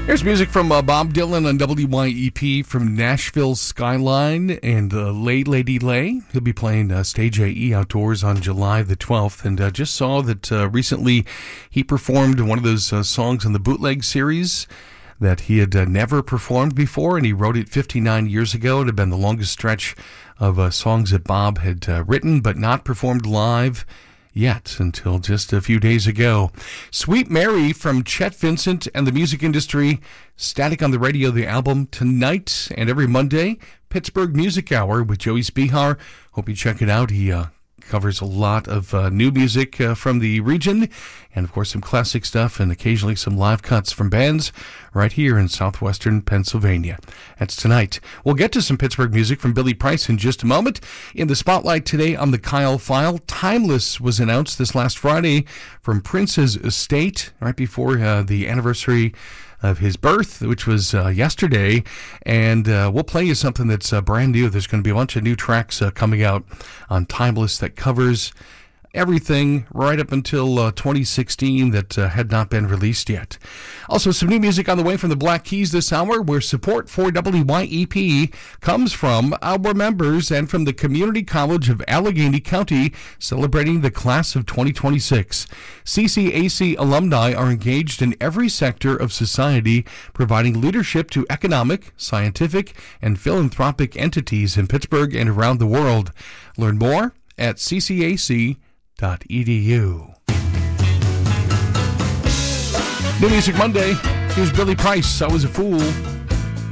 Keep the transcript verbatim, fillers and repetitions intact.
Here's music from uh, Bob Dylan on W Y E P from Nashville's Skyline and uh, Lay Lady Lay. He'll be playing uh, Stage A E Outdoors on July the twelfth. And uh, just saw that uh, recently he performed one of those uh, songs in the Bootleg series that he had uh, never performed before, and he wrote it fifty-nine years ago. It had been the longest stretch of uh, songs that Bob had uh, written but not performed live yet until just a few days ago. Sweet Mary from Chet Vincent and the Music Industry. Static on the Radio, the album tonight and every Monday. Pittsburgh Music Hour with Joey Spihar. Hope you check it out. He uh, covers a lot of uh, new music uh, from the region, and of course some classic stuff, and occasionally some live cuts from bands right here in southwestern Pennsylvania. That's tonight. We'll get to some Pittsburgh music from Billy Price in just a moment. In the spotlight today on the Kyle File, Timeless was announced this last Friday from Prince's estate, right before uh, the anniversary of his birth, which was uh, yesterday, and uh, we'll play you something that's uh, brand new. There's going to be a bunch of new tracks uh, coming out on Timeless that covers everything right up until uh, twenty sixteen that uh, had not been released yet. Also, some new music on the way from the Black Keys this hour, where support for W Y E P comes from our members and from the Community College of Allegheny County, celebrating the class of twenty twenty-six. C C A C alumni are engaged in every sector of society, providing leadership to economic, scientific, and philanthropic entities in Pittsburgh and around the world. Learn more at c c a c dot e d u. New Music Monday. Here's Billy Price, I Was a Fool.